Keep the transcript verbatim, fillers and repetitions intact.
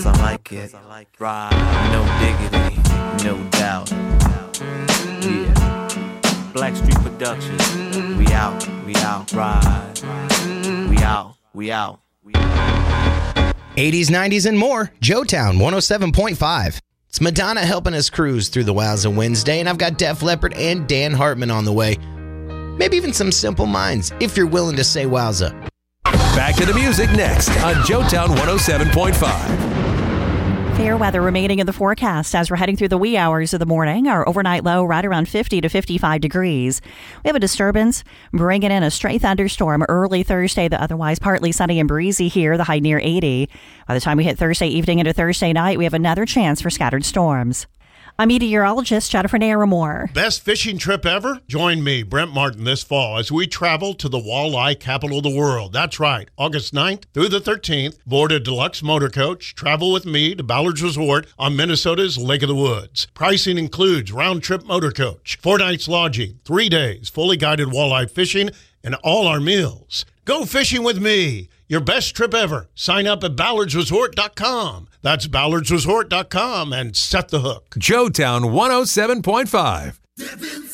I like it. Right. No diggity, no doubt. Yeah. Blackstreet Productions. We out, we out. Right. We out, we out. We out. eighties, nineties, and more. Joetown one oh seven point five. It's Madonna helping us cruise through the Wowza Wednesday, and I've got Def Leppard and Dan Hartman on the way. Maybe even some Simple Minds, if you're willing to say wowza. Back to the music next on Joetown one oh seven point five. Fair weather remaining in the forecast as we're heading through the wee hours of the morning. Our overnight low right around fifty to fifty-five degrees. We have a disturbance bringing in a stray thunderstorm early Thursday, the otherwise partly sunny and breezy here, the high near eighty. By the time we hit Thursday evening into Thursday night, we have another chance for scattered storms. I'm meteorologist Jennifer Naramore. Best fishing trip ever? Join me, Brent Martin, this fall as we travel to the walleye capital of the world. That's right, August ninth through the thirteenth. Board a deluxe motor coach. Travel with me to Ballard's Resort on Minnesota's Lake of the Woods. Pricing includes round-trip motor coach, four nights lodging, three days, fully guided walleye fishing, and all our meals. Go fishing with me. Your best trip ever. Sign up at ballards resort dot com. That's ballards resort dot com and set the hook. Joetown one oh seven point five.